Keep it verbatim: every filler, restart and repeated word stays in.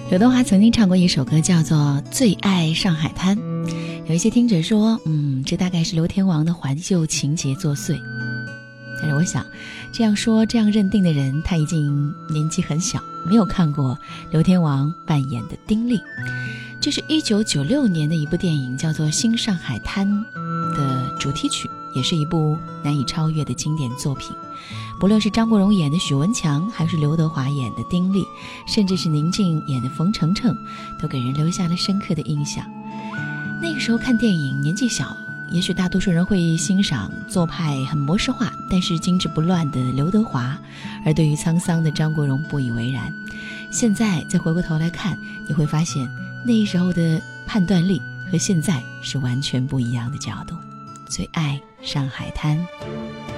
刘德华曾经唱过一首歌叫做《最爱上海滩》，有一些听者说嗯，这大概是刘天王的怀旧情节作祟。但是我想这样说这样认定的人，他已经年纪很小，没有看过刘天王扮演的丁力。这是一九九六年的一部电影叫做《新上海滩》的主题曲，也是一部难以超越的经典作品。不论是张国荣演的许文强，还是刘德华演的丁力，甚至是宁静演的冯程程，都给人留下了深刻的印象。那个时候看电影年纪小，也许大多数人会欣赏做派很模式化但是精致不乱的刘德华，而对于沧桑的张国荣不以为然。现在再回过头来看，你会发现那时候的判断力和现在是完全不一样的角度。最爱上海滩。